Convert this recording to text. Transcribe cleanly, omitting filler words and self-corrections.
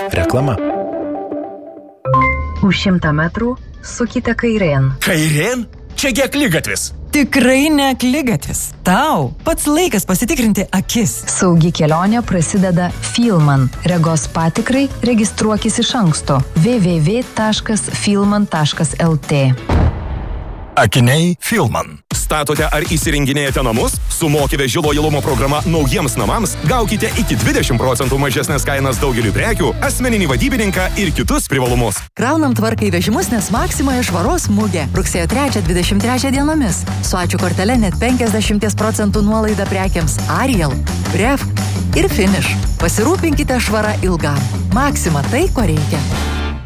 Reklama. Už 100 metrų sukite kairėn. Kairėn? Čiagi akligatvis. Tikrai ne akligatvis. Tau pats laikas pasitikrinti akis. Saugi kelionė prasideda Filman. Regos patikrai registruokis iš anksto. www.filman.lt. Akiniai Filman. Statote ar įsirenginėjate namus? Su Moki veži lojalumo programa naujiems namams gaukite iki 20% mažesnės kainas daugeliu prekių, asmeninį vadybininką ir kitus privalumus. Kraunam tvarką į vežimus, nes Maksimoje švaros mugė. Rugsėjo 3-23 dienomis. Su ačiū kortele net 50% nuolaida prekiams Ariel, Ref ir Finish. Pasirūpinkite švarą ilgam. Maksima tai, ko reikia.